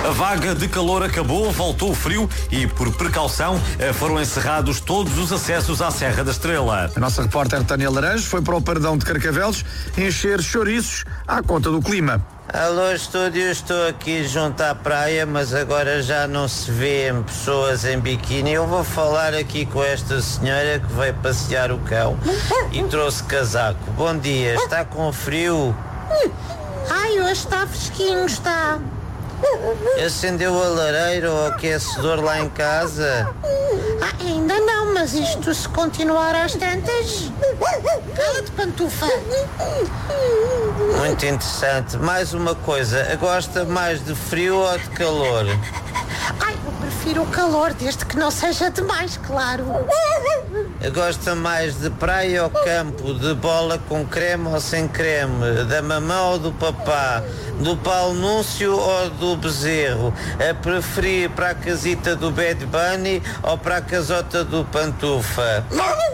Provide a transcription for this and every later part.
A vaga de calor acabou, voltou o frio e, por precaução, foram encerrados todos os acessos à Serra da Estrela. A nossa repórter Tânia Laranjo foi para o Paredão de Carcavelos encher chouriços à conta do clima. Alô, estúdio, estou aqui junto à praia, mas agora já não se vêem pessoas em biquíni. Eu vou falar aqui com esta senhora que veio passear o cão e trouxe casaco. Bom dia, está com frio? Ai, hoje está fresquinho, está. Acendeu a lareira ou aquecedor lá em casa? Ainda não, mas isto se continuar às tantas... Cala-te, pantufa. Muito interessante. Mais uma coisa, gosta mais de frio ou de calor? Ai, eu prefiro o calor, desde que não seja demais, claro. Gosta mais de praia ou campo? De bola com creme ou sem creme? Da mamã ou do papá? Do Paulo Núncio ou do Bezerro? A preferir para a casita do Bad Bunny ou para a casota do Pantufa?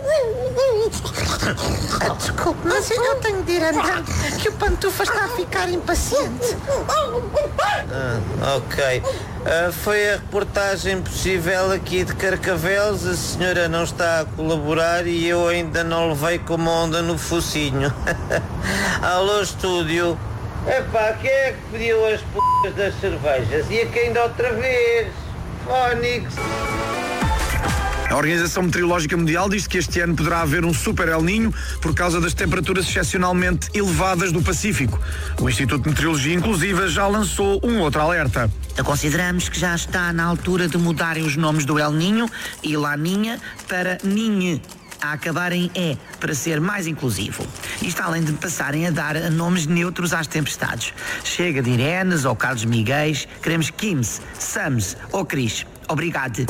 Desculpe, mas eu tenho de ir andando, que o Pantufa está a ficar impaciente. Ok. Foi a reportagem possível aqui de Carcavelos. A senhora não está a colaborar e eu ainda não levei com uma onda no focinho. Alô, estúdio. Epá, quem é que pediu as p*** das cervejas? E a quem ainda outra vez? Fónix. A Organização Meteorológica Mundial diz que este ano poderá haver um super El Niño por causa das temperaturas excepcionalmente elevadas do Pacífico. O Instituto de Meteorologia, inclusive, já lançou um outro alerta. Consideramos que já está na altura de mudarem os nomes do El Niño e La Niña para Ninhe, a acabar em E, para ser mais inclusivo. Isto além de passarem a dar nomes neutros às tempestades. Chega de Irenes ou Carlos Miguéis, queremos Kims, Sams ou Cris. Obrigado.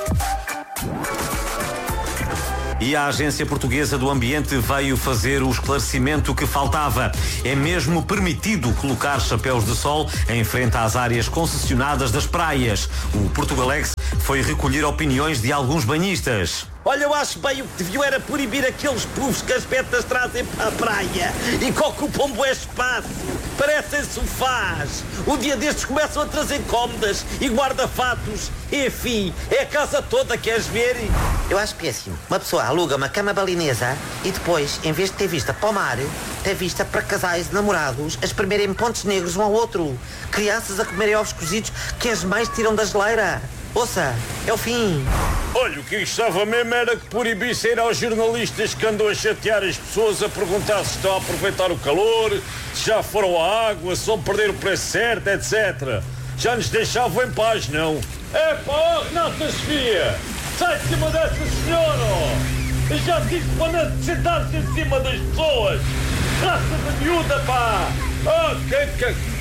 E a Agência Portuguesa do Ambiente veio fazer o esclarecimento que faltava. É mesmo permitido colocar chapéus de sol em frente às áreas concessionadas das praias. O Portugalex foi recolher opiniões de alguns banhistas. Olha, eu acho bem, o que deviam era proibir aqueles puffs que as betas trazem para a praia e que ocupam bué espaço. Parecem sofás. Um dia destes começam a trazer cómodas e guarda-fatos. Enfim, é a casa toda, queres ver? Eu acho péssimo. Uma pessoa aluga uma cama balinesa e depois, em vez de ter vista para o mar, ter vista para casais de namorados a espremerem pontos negros um ao outro. Crianças a comerem ovos cozidos que as mães tiram da geleira. Ouça, é o fim. Olha, o que eu gostava mesmo era que proibisse ir aos jornalistas que andam a chatear as pessoas a perguntar se estão a aproveitar o calor, se já foram à água, se vão perder o preço certo, etc. Já nos deixavam em paz, não? É pá, Renata Sofia! Sai de cima dessa senhora! Eu já disse para não sentar-se em cima das pessoas! Raça de miúda, pá! Oh, que